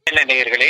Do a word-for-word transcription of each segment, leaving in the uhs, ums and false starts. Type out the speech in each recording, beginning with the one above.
என்ன நேயர்களே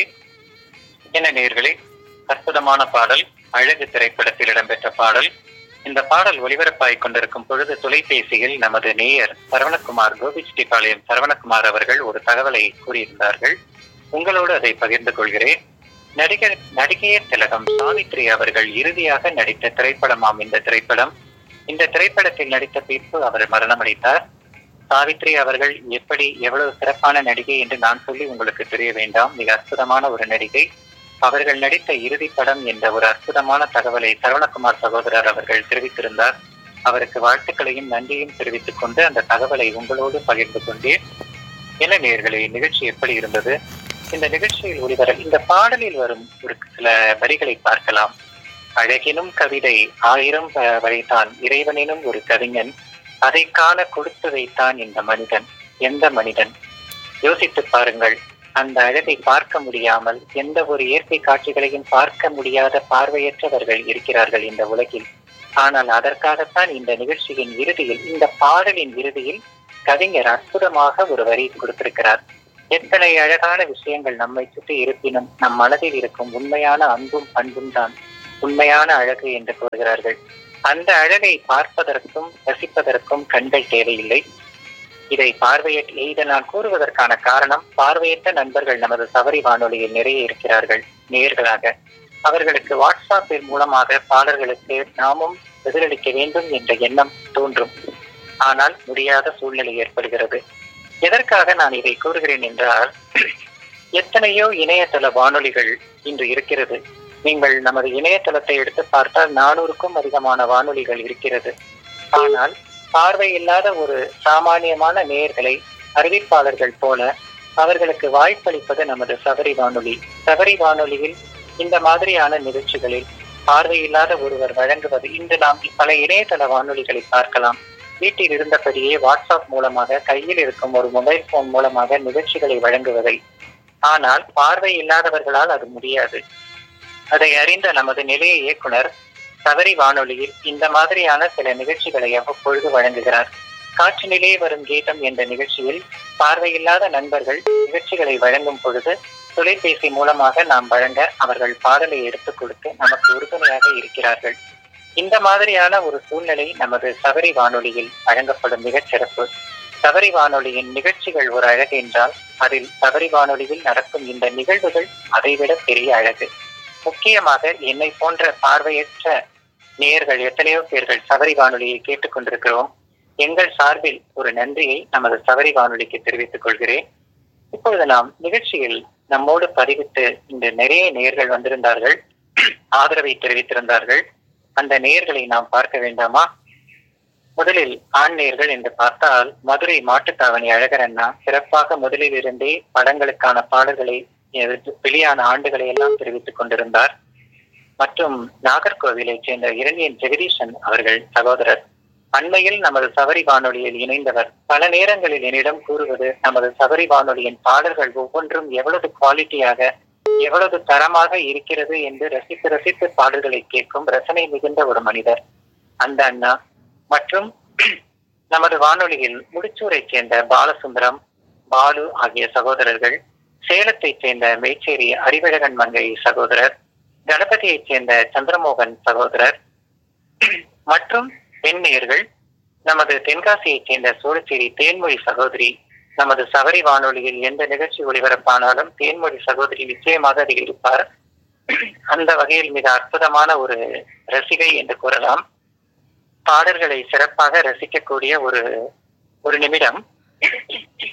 என்ன நேயர்களே அற்புதமான பாடல், அழகு திரைப்படத்தில் இடம்பெற்ற பாடல். இந்த பாடல் ஒலிபரப்பாய் கொண்டிருக்கும் பொழுது தொலைபேசியில் நமது நேயர் சரவணகுமார், கோபிச்செட்டிப்பாளையம் சரவணகுமார் அவர்கள் ஒரு தகவலை கூறியிருந்தார்கள். உங்களோடு அதை பகிர்ந்து கொள்கிறேன். நடிகர் நடிகையர் திலகம் சாவித்ரி அவர்கள் இறுதியாக நடித்த திரைப்படமாம் இந்த திரைப்படம். இந்த திரைப்படத்தில் நடித்த பின்பு அவர் மரணமடைந்தார். சாவித்ரி அவர்கள் எப்படி எவ்வளவு சிறப்பான நடிகை என்று நான் சொல்லி உங்களுக்கு தெரிய வேண்டாம். மிக அற்புதமான ஒரு நடிகை. அவர்கள் நடித்த இறுதி படம் என்ற ஒரு அற்புதமான தகவலை சரவணகுமார் சகோதரர் அவர்கள் தெரிவித்திருந்தார். அவருக்கு வாழ்த்துக்களையும் நன்றியும் தெரிவித்துக் கொண்டு அந்த தகவலை உங்களோடு பகிர்ந்து கொண்டேன். என்ன நேயர்களே, நிகழ்ச்சி எப்படி இருந்தது? இந்த நிகழ்ச்சியில் ஒளிவர இந்த பாடலில் வரும் ஒரு சில வரிகளை பார்க்கலாம். அழகினும் கவிதை ஆயிரம் வரைத்தான், இறைவனினும் ஒரு கவிஞன், அதை காண கொடுத்து வைத்தான் இந்த மனிதன். எந்த மனிதன்? யோசித்து பாருங்கள். அந்த அழகை பார்க்க முடியாமல் எந்த ஒரு இயற்கை காட்சிகளையும் பார்க்க முடியாத பார்வையற்றவர்கள் இருக்கிறார்கள் இந்த உலகில். ஆனால் அதற்காகத்தான் இந்த நிகழ்ச்சியின் இறுதியில், இந்த பாடலின் இறுதியில் கவிஞர் அற்புதமாக ஒரு வரி கொடுத்திருக்கிறார். எத்தனை அழகான விஷயங்கள் நம்மை சுற்றி இருப்பினும் நம் மனதில் இருக்கும் உண்மையான அன்பும் பண்பும் தான் உண்மையான அழகு என்று கூறுகிறார்கள். அந்த அழகை பார்ப்பதற்கும் ரசிப்பதற்கும் கண்கள் தேவையில்லை. இதை பார்வையற்ற இதை நான் கூறுவதற்கான காரணம், பார்வையற்ற நண்பர்கள் நமது சபரி வானொலியில் நிறைய இருக்கிறார்கள் நேயர்களாக. அவர்களுக்கு வாட்ஸ்அப்பின் மூலமாக பாடல்களுக்கு நாமும் பதிலளிக்க வேண்டும் என்ற எண்ணம் தோன்றும். ஆனால் முடியாத சூழ்நிலை ஏற்படுகிறது. எதற்காக நான் இதை கூறுகிறேன் என்றால், எத்தனையோ இணையதள வானொலிகள் இன்று இருக்கிறது. நீங்கள் நமது இணையதளத்தை எடுத்து பார்த்தால் நானூறுக்கும் அதிகமான வானொலிகள் இருக்கிறது. ஆனால் பார்வை இல்லாத ஒரு சாமானியமான நேயர்களை அறிவிப்பாளர்கள் போல அவர்களுக்கு வாய்ப்பளிப்பது நமது சபரி வானொலி. சபரி வானொலியில் இந்த மாதிரியான நிகழ்ச்சிகளில் பார்வையில்லாத ஒருவர் வழங்குவது, இன்று நாம் பல இணையதள வானொலிகளை பார்க்கலாம். வீட்டில் இருந்தபடியே வாட்ஸ்அப் மூலமாக, கையில் இருக்கும் ஒரு மொபைல் போன் மூலமாக நிகழ்ச்சிகளை வழங்குவதை. ஆனால் பார்வை இல்லாதவர்களால் அது முடியாது. அதை அறிந்த நமது நிலைய இயக்குனர் சபரி வானொலியில் இந்த மாதிரியான சில நிகழ்ச்சிகளை அவ்வப்பொழுது வழங்குகிறார். காற்று நிலையே வரும் கீதம் என்ற நிகழ்ச்சியில் பார்வையில்லாத நண்பர்கள் நிகழ்ச்சிகளை வழங்கும் பொழுது தொலைபேசி மூலமாக நாம் வழங்க அவர்கள் பாடலை எடுத்துக் கொடுத்து நமக்கு உறுதுணையாக இருக்கிறார்கள். இந்த மாதிரியான ஒரு சூழ்நிலை நமது சபரி வானொலியில் வழங்கப்படும் மிகச் சிறப்பு. சபரி வானொலியின் நிகழ்ச்சிகள் ஒரு அழகு என்றால், அதில் சபரி வானொலியில் நடக்கும் இந்த நிகழ்வுகள் அதைவிட பெரிய அழகு. முக்கியமாக என்னை போன்ற பார்வையற்ற நேயர்கள் எத்தனையோ பேர்கள் சபரி வானொலியை கேட்டுக் கொண்டிருக்கிறோம். எங்கள் சார்பில் ஒரு நன்றியை நமது சபரி வானொலிக்கு தெரிவித்துக் கொள்கிறேன். இப்பொழுது நாம் நிகழ்ச்சியில் நம்மோடு பதிவிட்டு இந்த நிறைய நேயர்கள் வந்திருந்தார்கள், ஆதரவை தெரிவித்திருந்தார்கள். அந்த நேயர்களை நாம் பார்க்க வேண்டாமா? முதலில் ஆண் நேயர்கள் என்று பார்த்தால், மதுரை மாட்டுத்தாவணி அழகர் அண்ணா சிறப்பாக முதலில் இருந்தே படங்களுக்கான பாடல்களை வெளியான ஆண்டுகளை எல்லாம் தெரிவித்துக் கொண்டிருந்தார். மற்றும் நாகர்கோவிலை சேர்ந்த இரணியன் ஜெகதீசன் அவர்கள் சகோதரர் அண்மையில் நமது சபரி வானொலியில் இணைந்தவர். பல நேரங்களில் என்னிடம் கூறுவது, நமது சபரி வானொலியின் பாடல்கள் ஒவ்வொன்றும் எவ்வளவு குவாலிட்டியாக, எவ்வளவு தரமாக இருக்கிறது என்று ரசித்து ரசித்து பாடல்களை கேட்கும் ரசனை மிகுந்த ஒரு மனிதர் அந்த அண்ணா. மற்றும் நமது வானொலியில் முடிச்சூரை சேர்ந்த பாலசுந்தரம், பாலு ஆகிய சகோதரர்கள், சேலத்தை சேர்ந்த மேச்சேரி அறிவழகன் மங்கை சகோதரர், கணபதியைச் சேர்ந்த சந்திரமோகன் சகோதரர் மற்றும் பெண்ணியர்கள், நமது தென்காசியைச் சேர்ந்த சோழச்சேரி தேன்மொழி சகோதரி. நமது சபரி வானொலியில் எந்த நிகழ்ச்சி ஒளிபரப்பானாலும் தேன்மொழி சகோதரி நிச்சயமாக அதில் இருப்பார். அந்த வகையில் மிக அற்புதமான ஒரு ரசிகை என்று கூறலாம். பாடல்களை சிறப்பாக ரசிக்கக்கூடிய ஒரு ஒரு நிமிடம்.